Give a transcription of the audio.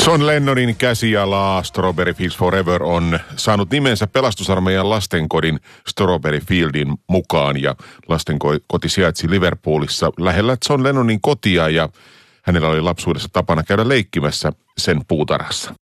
John Lennonin käsiala Strawberry Fields Forever on saanut nimensä pelastusarmeijan lastenkodin Strawberry Fieldin mukaan ja lastenkoti sijaitsi Liverpoolissa lähellä John Lennonin kotia ja hänellä oli lapsuudessa tapana käydä leikkimässä sen puutarhassa.